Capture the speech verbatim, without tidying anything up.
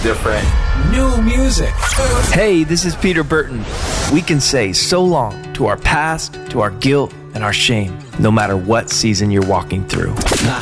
different. New music. Hey, this is Peter Burton. We can say so long to our past, to our guilt, and our shame, no matter what season you're walking through. The